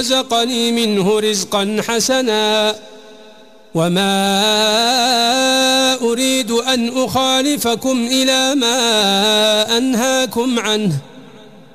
رزقني منه رزقا حسنا وما أريد أن أخالفكم إلى ما أنهاكم عنه